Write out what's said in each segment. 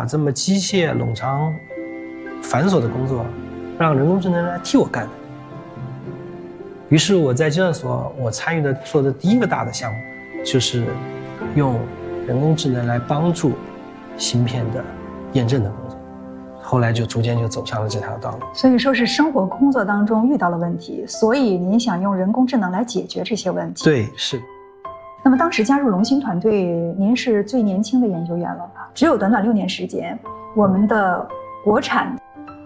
把这么机械、冗长、繁琐的工作让人工智能来替我干的。于是我在计算所，我参与做的第一个大的项目，就是用人工智能来帮助芯片的验证的工作。后来就逐渐就走向了这条道路。 所以说是生活工作当中遇到了问题，所以您想用人工智能来解决这些问题。 对，是。 那么当时加入龙芯团队，您是最年轻的研究员了吧？只有短短6年时间，我们的国产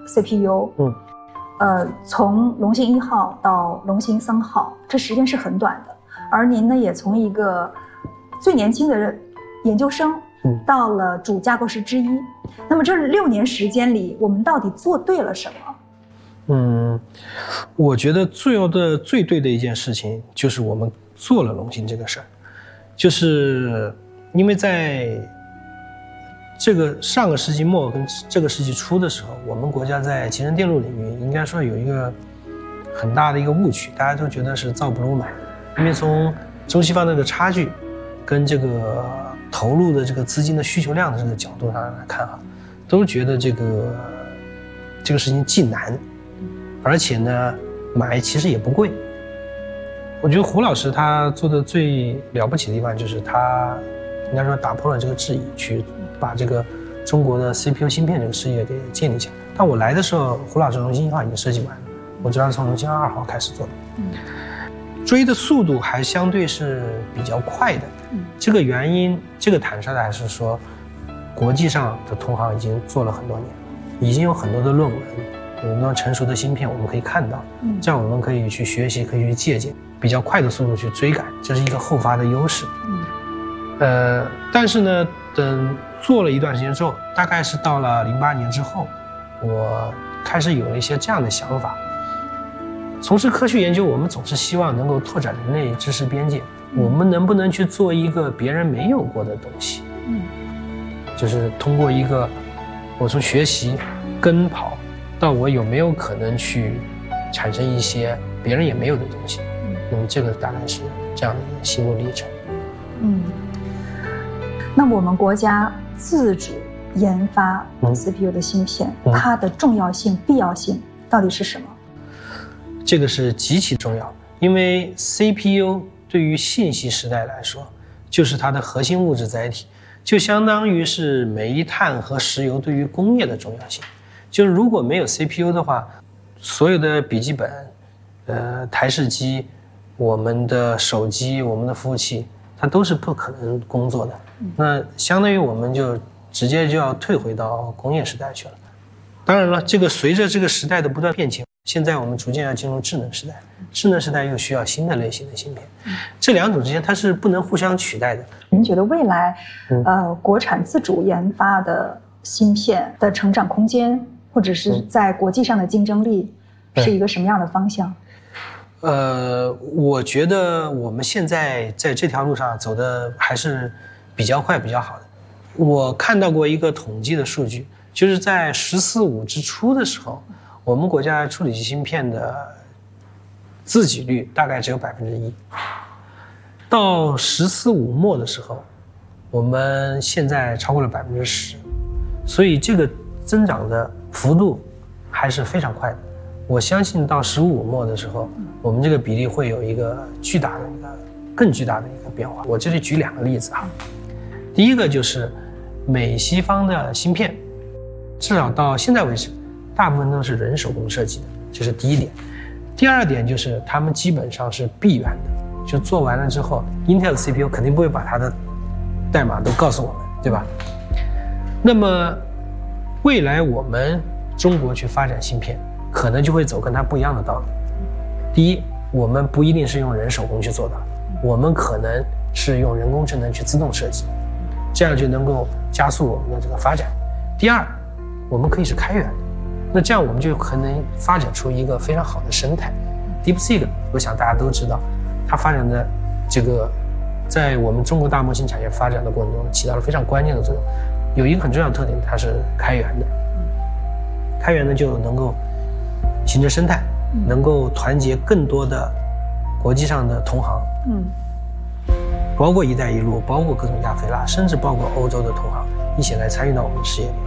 CPU，从龙芯1号到龙芯3号，这时间是很短的。而您呢，也从一个最年轻的研究生，到了主架构师之一。那么这6年时间里，我们到底做对了什么？ 我觉得最对的一件事情就是我们做了龙芯这个事儿，就是因为在这个上个世纪末跟这个世纪初的时候，我们国家在集成电路领域应该说有一个很大的一个误区，大家都觉得是造不如买，因为从中西方那个差距跟这个投入的这个资金的需求量的这个角度上来看都觉得这个事情既难，而且呢买其实也不贵。我觉得胡老师他做的最了不起的地方就是他应该说打破了这个质疑，去把这个中国的 CPU 芯片这个事业给建立起来。但我来的时候，胡老师龙芯1号已经设计完了，我主要是从龙芯2号开始做的。追的速度还相对是比较快的。这个原因，这个坦率的还是说，国际上的同行已经做了很多年，已经有很多的论文，有很多成熟的芯片我们可以看到，这样我们可以去学习，可以去借鉴，比较快的速度去追赶，这是一个后发的优势。但是呢，等做了一段时间之后，大概是到了08年之后，我开始有了一些这样的想法。从事科学研究，我们总是希望能够拓展人类知识边界，我们能不能去做一个别人没有过的东西？就是通过一个我从学习跟跑到我有没有可能去产生一些别人也没有的东西。那么这个大概是这样的一个心路历程。 那么我们国家自主研发 CPU 的芯片，它的重要性、必要性到底是什么？ 这个是极其重要，因为 CPU 对于信息时代来说，就是它的核心物质载体，就相当于是煤炭和石油对于工业的重要性。就是如果没有 CPU 的话，所有的笔记本、台式机、我们的手机、我们的服务器，它都是不可能工作的。那相当于我们就直接就要退回到工业时代去了。当然了，这个随着这个时代的不断变迁，现在我们逐渐要进入智能时代，智能时代又需要新的类型的芯片，这两种之间它是不能互相取代的。 您觉得未来，国产自主研发的芯片的成长空间，或者是在国际上的竞争力，是一个什么样的方向？ 我觉得我们现在在这条路上走的还是比较快、比较好的。我看到过一个统计的数据，就是在“14五”之初的时候，我们国家处理器芯片的自给率大概只有1%，到“14五”末的时候，我们现在超过了10%，所以这个增长的幅度还是非常快的。我相信到15五末的时候，我们这个比例会有一个更巨大的一个变化。我这里举2个例子哈。第一个就是美西方的芯片，至少到现在为止，大部分都是人手工设计的，这是第一点。第二点就是他们基本上是闭源的，就做完了之后 Intel 的 CPU 肯定不会把它的代码都告诉我们，对吧？那么未来我们中国去发展芯片，可能就会走跟它不一样的道路。第一，我们不一定是用人手工去做的，我们可能是用人工智能去自动设计，这样就能够加速我们的这个发展。第二，我们可以是开源的，那这样我们就可能发展出一个非常好的生态。DeepSeek 我想大家都知道，它发展的这个在我们中国大模型产业发展的过程中起到了非常关键的作用。有一个很重要的特点，它是开源的，开源呢就能够形成生态，能够团结更多的国际上的同行，包括“一带一路”，包括各种亚非拉，甚至包括欧洲的同行一起来参与到我们的事业里。